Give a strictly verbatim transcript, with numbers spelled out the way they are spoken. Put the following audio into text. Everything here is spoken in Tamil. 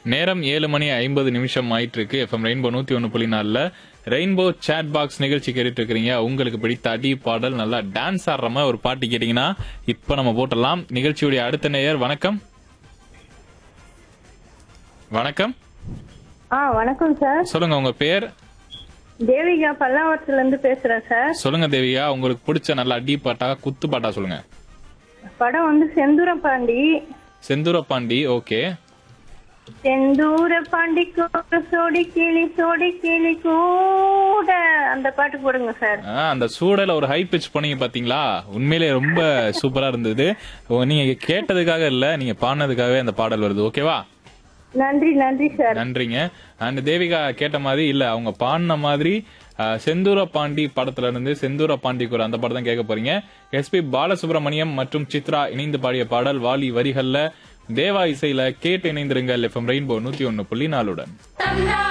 நேரம் ஏழு மணி ஐம்பது நிமிஷம் ஆயிட்டு இருக்கு. எஃப்எம் ரெயின்போ நூத்தி ஒன்னு புள்ளி நாலுல ரெயின்போ சாட் பாக்ஸ் நிகழ்ச்சி கேட்டுட்டு இருக்கிறீங்க. உங்களுக்கு பிடித்த அடி பாடல் நல்லா டான்ஸ் ஆடுற மாதிரி ஒரு பாட்டு கேட்டீங்கன்னா இப்ப நம்ம போட்டலாம். நிகழ்ச்சியுடைய அடுத்த நேயர் வணக்கம். வணக்கம். ஆ வணக்கம் சார். சொல்லுங்க உங்க பேர். தேவிகா பல்லாவரத்துல இருந்து பேசுறேன் சார். சொல்லுங்க தேவிகா, உங்களுக்கு பிடிச்ச நல்ல அடி பாட்டா குத்து பாட்டா சொல்லுங்க. படம் வந்து செந்தூர பாண்டி. செந்தூர பாண்டி. ஓகே. செந்தூர பாண்டி கூட சோடி கிளி சோடி கிளி கூட அந்த பாட்டு போடுங்க சார். அந்த சூடல ஒரு ஹை பிச் பண்ணீங்க பாத்தீங்களா, உண்மையிலே ரொம்ப சூப்பரா இருந்தது. நீங்க கேட்டதுக்காக இல்ல, நீங்க பாடினதுக்காகவே அந்த பாடல் வருது. ஓகேவா? நன்றி நன்றி சார். நன்றிங்க. அண்ட் தேவிகா கேட்ட மாதிரி இல்ல, அவங்க பாடின மாதிரி செந்தூர பாண்டி படத்துல இருந்து செந்தூர பாண்டிக்கு ஒரு அந்த படம் தான் கேட்க போறீங்க. எஸ்பி பாலசுப்ரமணியம் மற்றும் சித்ரா இணைந்து பாடிய பாடல் வாலி வரிகள்ல தேவா இசையில கேட்டு இணைந்திருங்கள். எஃப்எம் ரெயின்போ நூத்தி ஒன்னு புள்ளி நாலுடன்.